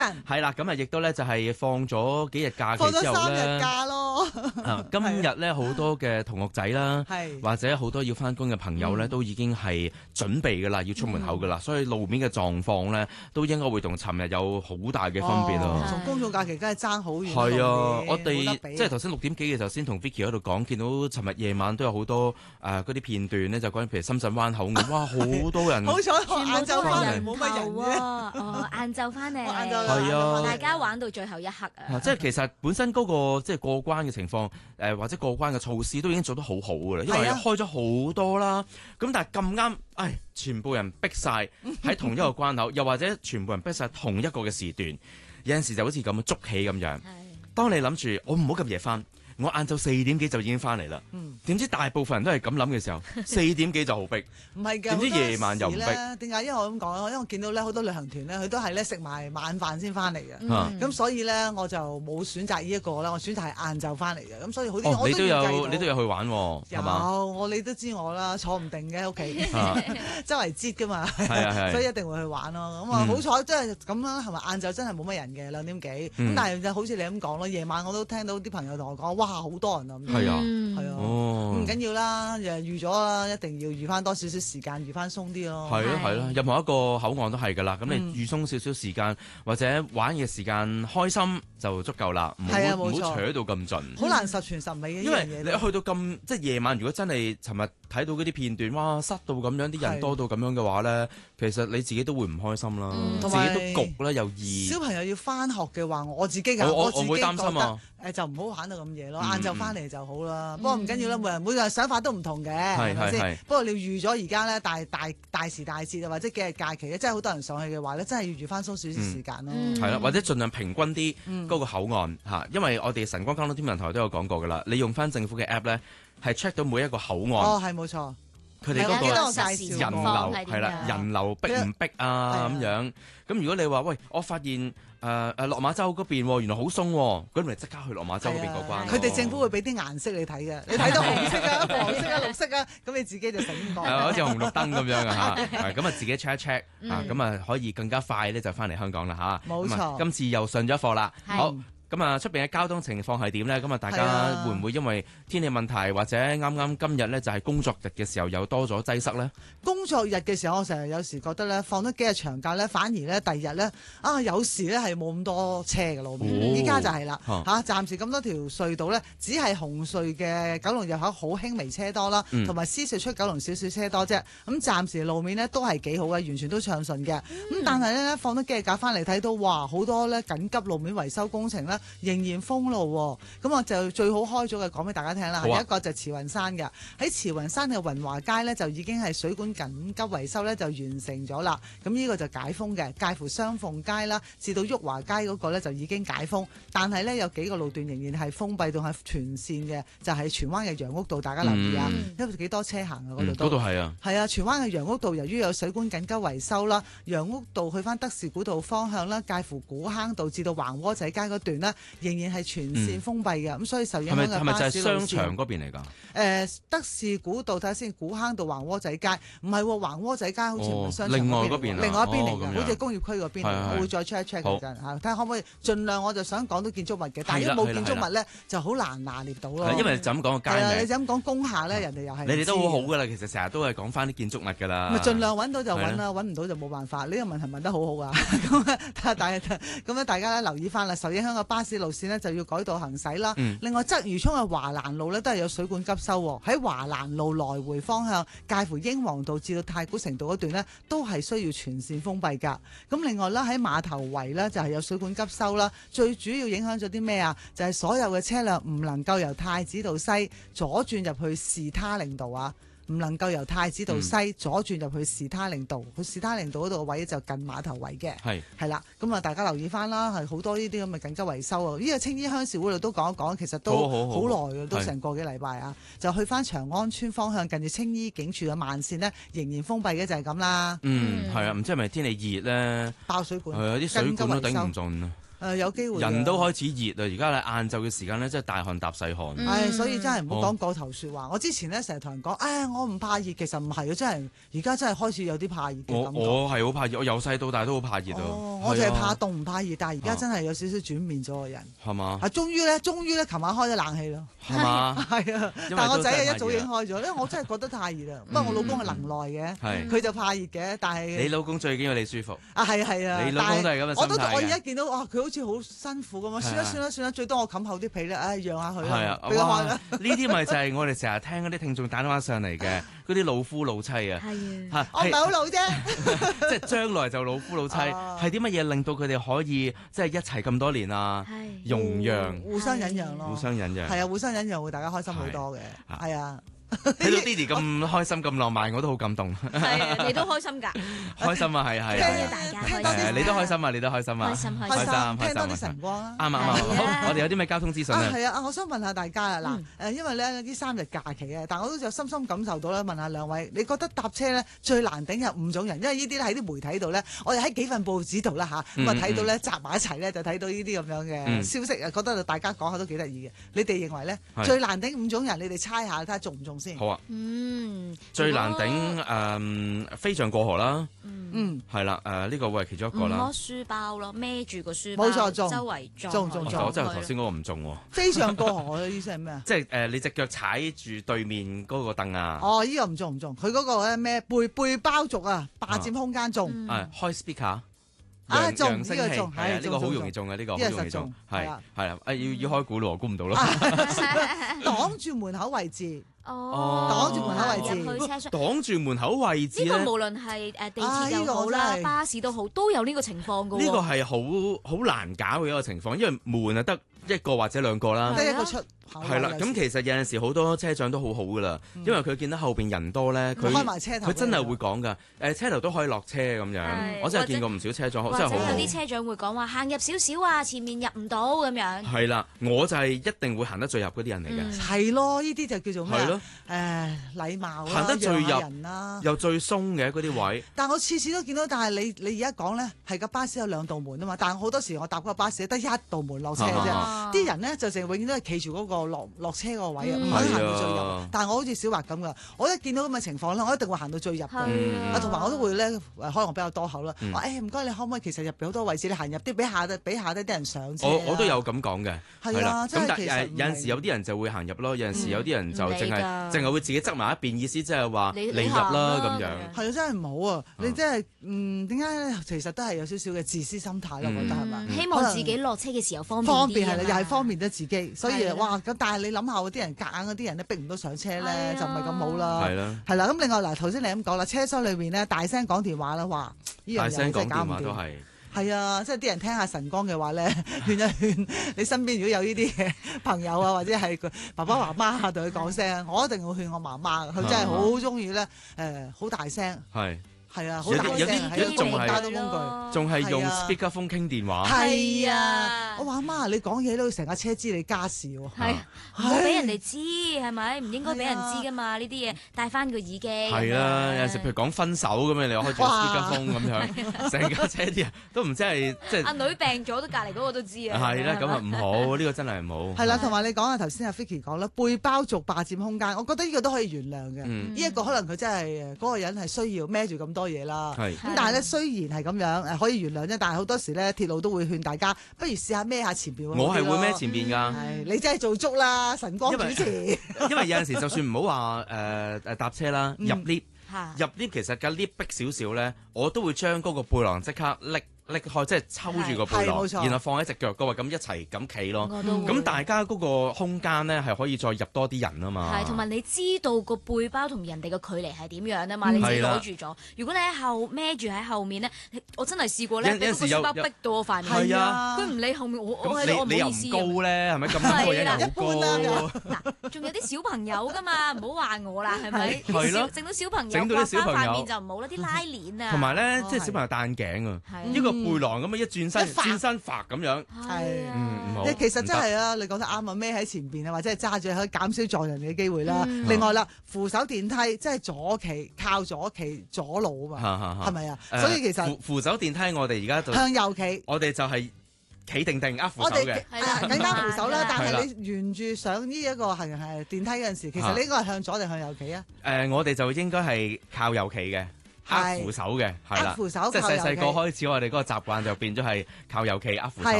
係啦，咁啊亦都咧就係放咗幾日假期之後放咗3 咧， 日假咯。 今日咧好多嘅同學仔啦，或者好多要翻工嘅朋友咧，都已經係準備㗎啦，要出門口㗎啦，所以路面嘅狀況咧，都應該會同尋日有好大嘅分別咯。 同公眾假期梗係爭好遠。 係啊，我哋即係頭先6點幾嘅時候先同 Vicky 喺度講，見到尋日夜晚都有好多嗰啲片段咧，就關於譬如深圳灣口岸，哇好多人。 好彩我晏晝翻嚟冇乜人喎。晏晝翻嚟， 係啊， 大家玩到最後一刻啊！ 即係其實本身嗰個即係過關嘅情況，或者過關嘅措施都已經做得好好㗎啦，因為開咗好多啦。咁但係咁啱，全部人逼晒喺同一個關口，又或者全部人逼晒同一個嘅時段，有陣時就好似咁捉棋咁樣。當你諗住我唔好咁夜翻。我晏晝4點幾就已經翻嚟啦，點知大部分人都係咁諗嘅時候，4點幾就好逼， 唔係㗎， 點知夜晚又唔逼？ 點解？因為我咁講，因為我見到咧好多旅行團咧，佢都係咧食埋晚飯先翻嚟嘅，咁所以咧我就冇選擇呢一個啦，我選擇係晏晝翻嚟嘅，咁所以好啲。 你都有去玩喎，係嘛？ 你都知我啦，坐唔定嘅屋企，周圍擠㗎嘛，所以一定會去玩咯。咁啊好彩真係咁啦，係咪？晏晝真係冇乜人嘅2點幾，咁但係就好似你咁講咯，夜晚我都聽到啲朋友同我講，哇好多人啊！ 係啊， 唔緊要啦，預咗啦，一定要預翻多少少時間，預翻鬆啲咯。 係咯，任何一個口岸都係㗎啦。咁你預鬆少少時間，或者玩嘅時間開心就足夠啦，唔好扯到咁盡。 好難十全十美嘅， 因為你去到咁即係夜晚，如果真係尋日睇到嗰啲片段，哇塞到咁樣，啲人多到咁樣嘅話咧，其實你自己都會唔開心啦，自己都焗啦又熱。 小朋友要翻學嘅話，我自己㗎， 我會擔心啊。 就唔好玩到咁夜咯，晏晝翻嚟就好啦。不過唔緊要啦，每個人想法都唔同嘅，係咪先？不過你預咗而家咧大時大節或者幾日假期咧，真係好多人上去嘅話咧，真係要預翻鬆少少時間咯。 係啦，或者盡量平均啲嗰個口岸嚇，因為我哋晨光交通天文台都有講過㗎啦，你用翻政府嘅 app 咧，係 check 到每一個口岸。 係冇錯。 佢哋嗰個人流係啦，人流逼唔逼啊咁樣？咁如果你話喂，我發現落馬洲嗰邊原來好鬆，咁咪即刻去落馬洲嗰邊過關。 佢哋政府會俾啲顏色你睇嘅，你睇到紅色啊、黃色啊、綠色啊，咁你自己就醒覺。 好似紅綠燈咁樣啊嚇，咁啊自己 check 一 check 咁啊可以更加快咧就翻嚟香港啦嚇。 冇錯， 今次又上咗課啦，好。咁啊，出邊嘅交通情況係點呢？咁啊，大家會唔會因為天氣問題或者啱今日呢，就係工作日嘅時候又多咗擠塞呢？ 工作日嘅時候，我成日有時覺得咧，放咗幾日長假咧，反而咧第二日咧有時咧係冇咁多車嘅路面。依家就係啦暫時咁多條隧道咧，只係紅隧嘅九龍入口好輕微車多啦，同埋獅隧出九龍少少車多啫。咁暫時路面呢都係幾好嘅，完全都暢順嘅。咁但係咧放咗幾日假翻嚟睇到，哇好多咧緊急路面維修工程咧。仍然封路喎，咁我就最好開咗嘅講俾大家聽啦。有一個就慈雲山嘅，喺慈雲山嘅雲華街呢，就已經係水管緊急維修呢，就完成咗啦。咁呢個就解封嘅，介乎雙鳳街啦至到旭華街嗰個呢，就已經解封，但係呢，有幾個路段仍然係封閉到係全線嘅，就係荃灣嘅楊屋道，大家留意啊，因為幾多車行啊嗰度都。嗰度係啊。係啊，荃灣嘅楊屋道由於有水管緊急維修啦，楊屋道去翻德士古道方向啦，介乎古坑道至到橫窩仔街嗰段呢。仍然係全線封閉嘅，咁所以受影響嘅巴士路線。係咪就係商場嗰邊嚟㗎？德士古道睇下先，古坑道橫窩仔街，唔係橫窩仔街好似唔係商場嗰邊，另外一邊嚟嘅，好似工業區嗰邊嚟。我會再 check 一 check 嗰陣嚇，睇下可唔可以盡量，我就想講到建築物嘅，但係如果冇建築物咧，就好難拿捏到咯。 因為就咁講個街名， 你就咁講工廈咧，人哋又係你哋都好好㗎啦，其實成日都係講翻啲建築物㗎啦。 咪盡量揾到就揾啦，揾唔到就冇辦法。呢個問題問得好好啊！咁大家咧留意翻啦，受影響嘅巴士路線呢，就要改道行駛啦。另外，鰂魚涌嘅華蘭路呢，都係有水管急修喎。喺華蘭路來回方向，介乎英皇道至到太古城道嗰段呢，都係需要全線封閉㗎。咁另外啦，喺碼頭圍呢，就係有水管急修啦。最主要影響咗啲咩啊？就係所有嘅車輛唔能夠由太子道西左轉入去士他令道啊。唔能夠由太子道西左轉入去士他令道，去士他令道嗰度嘅位就近碼頭圍嘅，係啦。咁啊，大家留意翻啦，係好多呢啲咁嘅緊急維修啊。呢個青衣鄉事會度都講一講，其實都好耐嘅，都成個幾禮拜啊。就去翻長安村方向，近住青衣警署嘅慢線呢，仍然封閉嘅就係咁啦。 係啊，唔知係咪天氣熱咧， 爆水管， 啲水管都頂唔順啊。 有機會。 人都開始熱啊！而家咧晏晝嘅時間咧，真係大汗搭細汗。 所以真係唔好講過頭説話。我之前咧成日同人講，我唔怕熱，其實唔係啊，真係而家真係開始有啲怕熱嘅感覺。 我係好怕熱，我由細到大都好怕熱啊。 我就係怕凍唔怕熱，但係而家真係有少少轉變咗個人。 係嘛？ 終於咧，琴晚開咗冷氣咯。 係嘛？ 係啊，但係我仔一早已經開咗，因為我真係覺得太熱啦。不過我老公係能耐嘅，佢就怕熱嘅，但係你老公最緊要你舒服。 係啊， 你老公都係咁嘅心態。 我而家見到佢好似好辛苦咁啊！算啦，最多我冚厚啲被咧，讓下佢啦，俾佢開啦。 呢啲咪就係我哋成日聽嗰啲聽眾打電話上嚟嘅嗰啲老夫老妻啊。 係啊，我唔係好老啫， 即係將來就老夫老妻，係啲乜嘢令到佢哋可以即係一齊咁多年啊？容讓， 互相忍讓咯， 互相忍讓。 係啊，互相忍讓會大家開心好多嘅。係啊。 睇到 Didi 咁開心咁浪漫，我都好感動。 係啊，你都開心㗎？ 開心啊，係。 大家開心。 你都開心啊，你都開心啊。 開心， 聽多啲晨光啊。 啱。好，我哋有啲咩交通資訊啊？ 係啊，我想問下大家啊，嗱，因為咧呢3日假期啊，但我都有深深感受到咧，問下兩位，你覺得搭車咧最難頂有5種人，因為呢啲咧喺啲媒體度咧，我哋喺幾份報紙度啦嚇，咁啊睇到咧集埋一齊咧，就睇到呢啲咁樣嘅消息啊，覺得大家講下都幾得意嘅。你哋認為咧最難頂5種人，你哋猜下睇下中唔中先？ 好啊。最難頂飛象過河啦，係啦，呢個會係其中一個啦。 攞書包咯，孭住個書包， 冇錯， 周圍中。 我真係頭先嗰個唔中喎。 飛象過河嘅意思係咩啊？ 即係你隻腳踩住對面嗰個凳啊。 哦，呢個唔中。佢嗰個咧咩背包族啊，霸佔空間中。 開 speaker。 中呢個中， 係呢個好容易中嘅，呢個好容易中，係啦，要開估咯，估唔到咯。 擋住門口位置， 擋住門口位置， 入去車廂， 擋住門口位置咧。 呢個無論係地鐵又好啦，巴士都好，都有呢個情況㗎。 呢個係好難搞嘅一個情況，因為門啊得1個或者2個啦， 得一個出。 係啦，咁其實有陣時好多車長都好好噶啦，因為佢見到後邊人多咧，佢開埋車頭， 佢真係會講噶，車頭都可以落車咁樣。我真係見過唔少車長，真係好好。 或者有啲車長會講話行入少少啊，前面入唔到咁樣。 係啦，我就係一定會行得最入嗰啲人嚟嘅。 係咯，呢啲就叫做咩？係咯，禮貌啦， 行得最入人啦， 又最鬆嘅嗰啲位。 但我次次都見到，但係你而家講咧，係個巴士有2道門啊嘛，但係好多時我搭嗰個巴士得1道門落車嘅啫。啲人咧就成日永遠都係企住嗰個落車個位啊，唔可以行到最入。但係我好似小華咁噶，我一見到咁嘅情況咧，我一定會行到最入嘅。同埋我都會咧，可能比較多口啦。話唔該，你可唔可以其實入邊好多位置，你行入啲俾下低啲人上車。 我都有咁講嘅。 係啊， 咁但係有陣時有啲人就會行入咯，有陣時有啲人就淨係會自己側埋一邊，意思即係話你入啦咁樣。係啊，真係唔好啊！你真係點解咧？其實都係有少少嘅自私心態咯，我覺得係咪？ 希望自己落車嘅時候方便係啦，又係方便得自己，所以哇咁。但係你諗下啲人夾硬嗰啲人咧，逼唔到上車咧，就唔係咁好啦。係啦。咁另外嗱，頭先你咁講啦，車廂裏邊咧大聲講電話啦，哇！呢樣嘢真係搞唔掂。係啊，即係啲人聽下晨光嘅話咧，勸一勸你身邊如果有呢啲嘅朋友啊，或者係佢爸爸媽媽啊，同佢講聲，我一定會勸我媽媽，佢真係好中意咧，好大聲。係啊，好大聲，喺公共交通工具， 仲係用 speakerphone 傾電話。 係啊，我話阿媽，你講嘢都成架車知你家事喎。 係，唔好俾人哋知係咪？唔應該俾人知噶嘛，呢啲嘢戴翻個耳機。係啦，有陣時譬如講分手咁樣，你又開住 speakerphone 咁樣，成架車啲人都唔知係即係。阿女病咗，都隔離嗰個都知啊。 係啦，咁啊唔好，呢個真係唔好。 係啦，同埋你講下頭先阿 Vicky 講啦，背包族霸佔空間，我覺得呢個都可以原諒嘅。呢一個可能佢真係嗰個人係需要孭住咁多嘢啦。咁但係咧，雖然係咁樣可以原諒啫，但係好多時咧，鐵路都會勸大家，不如試下孭下前邊。 我係會孭前邊㗎。 你真係做足啦，晨光主持。 因為有陣時就算唔好話搭車啦，入 lift 其實架 lift 逼少少咧，我都會將嗰個背囊即刻拎開，即係抽住個背囊，然後放喺隻腳嗰位咁一齊咁企咯。咁大家嗰個空間咧係可以再入多啲人啊嘛。 係，同埋你知道個背包同人哋嘅距離係點樣啊嘛？你自己攞住咗。如果你喺後孭住喺後面咧，我真係試過咧，俾個書包逼到我塊面。 係啊， 佢唔理後面，我喺度，我唔好意思。 你又唔高咧，係咪咁多人又高？ 嗱，仲有啲小朋友噶嘛，唔好話我啦，係咪？係咯，整到小朋友刮翻塊面就唔好啦，啲拉鏈啊。 同埋咧，即係小朋友戴眼鏡啊，呢個背囊咁啊一轉身發咁樣， 係唔好。 其實真係啊，你講得啱啊，孭喺前邊啊，或者係揸住可以減少撞人嘅機會啦。另外啦，扶手電梯即係靠左企左路啊嘛，係咪啊？所以其實扶手電梯我哋而家就向右企， 我哋就係企定定握扶手嘅， 緊握扶手啦。但係你沿住上呢一個電梯嗰陣時，其實你應該係向左定向右企啊？ 我哋就應該係靠右企嘅。握扶手嘅，係啦， 握扶手， 即係細個開始，我哋嗰個習慣就變咗係靠右企握扶手